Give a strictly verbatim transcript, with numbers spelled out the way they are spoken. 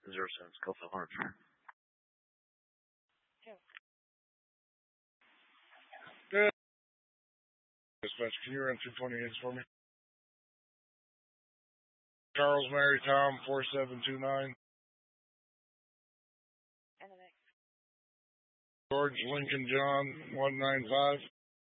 Zero seven, Scofield Hunter. Good. Dispatch, can you run two twenty-eights for me? Charles Mary Tom four seven two nine. And the next. George Lincoln John one nine five.